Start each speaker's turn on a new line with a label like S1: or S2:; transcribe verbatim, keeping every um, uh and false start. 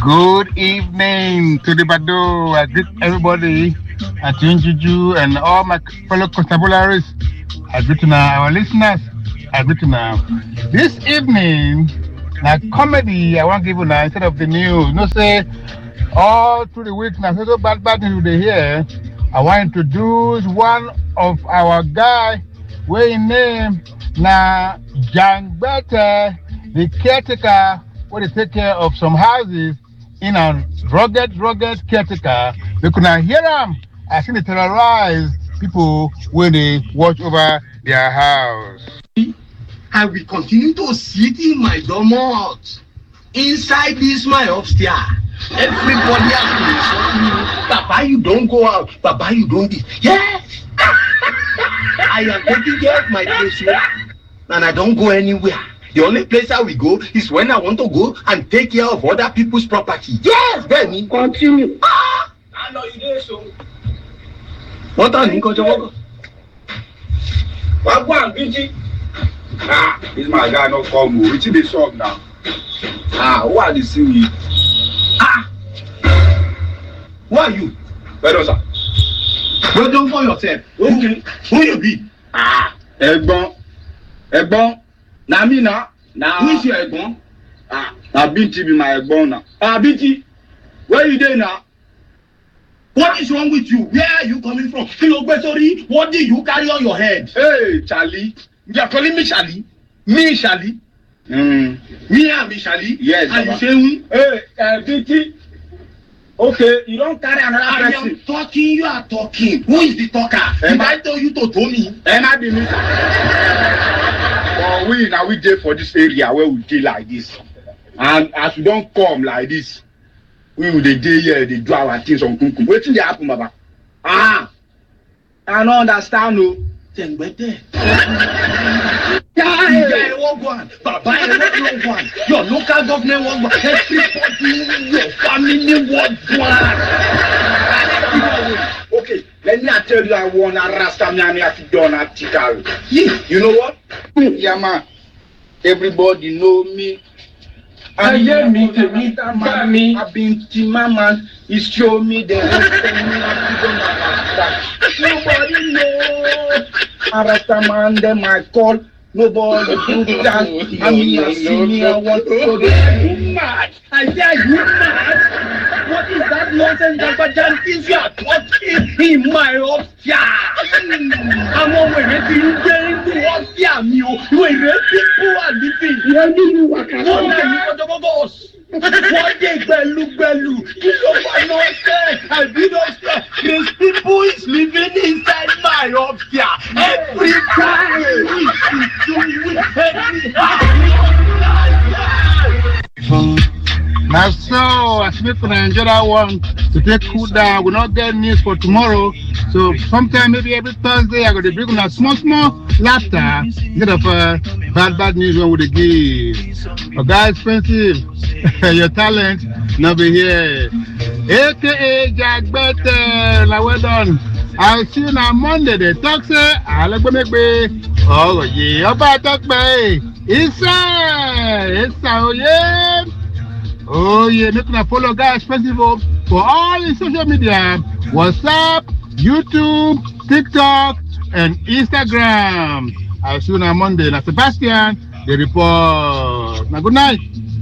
S1: Good evening to the Bado. I greet everybody at Juju and all my fellow constabularies. I greet now our listeners. I greet now. This evening, now comedy, I want to give you now instead of the news. No say all through the week now, so bad bad news they hear. I want to introduce one of our guy where in name now John Better, the caretaker where they take care of some houses in a rugged, rugged caretaker. They could not hear them. I think they terrorize people when they watch over their house.
S2: I will continue to sit in my domot inside this my upstairs. Everybody has to insult me. Papa, you don't go out. Papa, you don't this. Yes. I am taking care of my place and I don't go anywhere. The only place I will go is when I want to go and take care of other people's property. Yes, Benny.
S3: Continue.
S2: Ah!
S3: I know you did so.
S2: What are you going to work?
S3: What one, B G?
S4: Ah, this my guy not come. Which is the shop now? Ah, who are the singing?
S2: Ah! Who are you?
S4: Where does that?
S2: Well done for yourself. Okay. Who you be?
S4: Ah, Egbon. Egbon. Na me na.
S2: Now. Who is your Egbon?
S4: Ah, na Binti be my Egbon now. Ah, Binti. Where you there now?
S2: What is wrong with you? Where are you coming from? Sorry, what did you carry on your head?
S4: Hey, Charlie.
S2: You are calling me Charlie? Me, Charlie?
S4: Mm.
S2: Me and me, Charlie?
S4: Yes.
S2: And you say we?
S4: Hey, uh, Binti. Okay, you don't carry another
S2: I
S4: person.
S2: am talking, you are talking. Who is the talker? Did I tell you to tell me?
S4: Am I be me? But we now we dey for this area where we dey like this. And as we don't come like this, we will dey dey here, they do our things on kunkum. Wetin dey happen, Baba? Ah, I don't understand, no.
S2: Then better.
S4: Yeah,
S2: one. Baba, one. Your local government one. Everybody, your family one.
S4: Okay, let me tell you, I want to rasta me and I done a tickle. You know what? Yeah, man. Everybody know me.
S3: I hear me to meet a man.
S4: I've been to my man. He showed me the rest of me. Nobody know. A rasta man, them I call. Nobody do that. I mean, I see me, I want to go there.
S2: You mad? I say you mad? What is that nonsense that Jan is you are talking in my upstairs? I'm on my way to you getting to upstairs, you. You are people are living.
S3: You are doing what I
S2: What are you for the boss? What they belu belu? You know what nonsense? I did upstairs. These people is living inside my upstairs. Every time we do every
S1: Now, so as we can enjoy that one to take cool down, we'll not get news for tomorrow. So, sometime maybe every Thursday, I'm going to bring a small, small laughter instead of uh, bad, bad news when we give. Oh, guys, expensive, your talent, now be here. A K A Jack Better, like well done. I'll see you on Monday. The talk say, I'll go make me. Oh, yeah, about talk by Isa, Isa, oh, yeah. Oh yeah, make una follow guys festival for all in social media, WhatsApp, YouTube, TikTok, and Instagram. I'll see you on Monday. Now Sebastian, the report. Now good night.